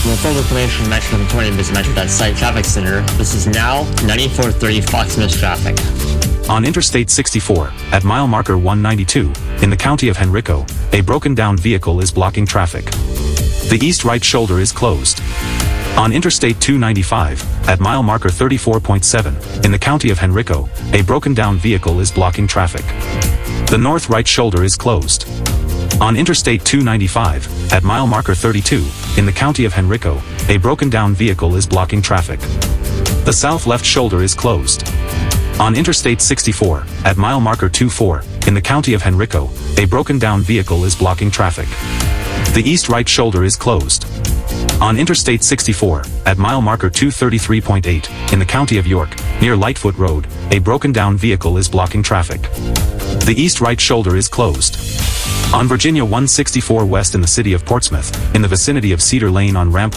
For full information on Metro 20, visit Metro.site traffic center. This is now 9430 Fox Mills traffic. On Interstate 64, at mile marker 192, in the county of Henrico, a broken down vehicle is blocking traffic. The east right shoulder is closed. On Interstate 295, at mile marker 34.7, in the county of Henrico, a broken down vehicle is blocking traffic. The north right shoulder is closed. On Interstate 295, at mile marker 32, in the county of Henrico, a broken down vehicle is blocking traffic. The south left shoulder is closed. On Interstate 64, at mile marker 24, in the county of Henrico, a broken down vehicle is blocking traffic. The east right shoulder is closed. On Interstate 64, at mile marker 233.8, in the county of York, near Lightfoot Road, a broken down vehicle is blocking traffic. The east right shoulder is closed. On Virginia 164 West in the city of Portsmouth, in the vicinity of Cedar Lane on ramp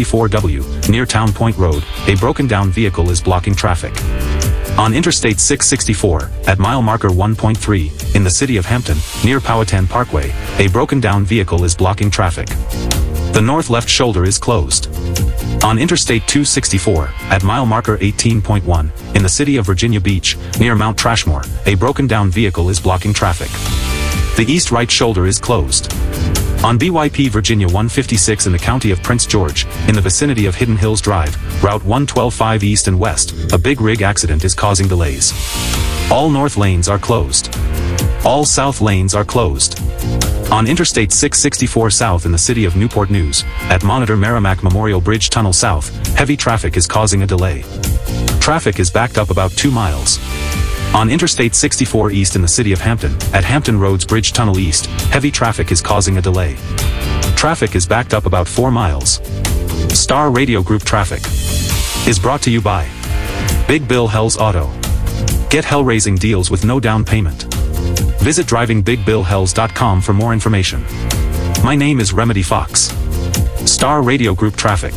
164W, near Town Point Road, a broken down vehicle is blocking traffic. On Interstate 664, at mile marker 1.3, in the city of Hampton, near Powhatan Parkway, a broken down vehicle is blocking traffic. The north left shoulder is closed. On Interstate 264, at mile marker 18.1, in the city of Virginia Beach, near Mount Trashmore, a broken down vehicle is blocking traffic. The east right shoulder is closed. On BYP Virginia 156 in the county of Prince George, in the vicinity of Hidden Hills Drive, Route 112-5 east and west, a big rig accident is causing delays. All north lanes are closed. All south lanes are closed. On Interstate 664 south in the city of Newport News, at Monitor Merrimack Memorial Bridge Tunnel south, heavy traffic is causing a delay. Traffic is backed up about 2 miles. On Interstate 64 east in the city of Hampton, at Hampton Roads Bridge Tunnel east, heavy traffic is causing a delay. Traffic is backed up about 4 miles. Star Radio Group Traffic is brought to you by Big Bill Hells Auto. Get hell-raising deals with no down payment. Visit drivingbigbillhells.com for more information. My name is Remedy Fox. Star Radio Group Traffic.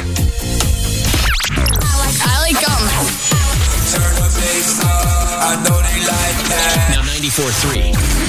I like Turn the bass up, I know they like that. Now 94.3.